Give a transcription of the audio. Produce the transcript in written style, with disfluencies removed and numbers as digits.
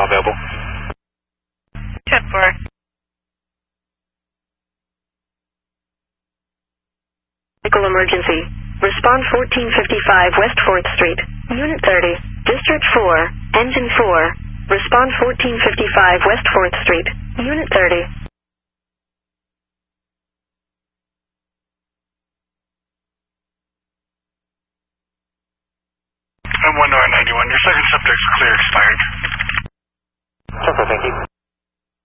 now available. 10-4. Medical emergency. Respond 1455 West 4th Street. Unit 30. District 4. Engine 4. Respond 1455 West 4th Street. Unit 30. I'm 1991. Your second subject's clear expired. Super, thank you.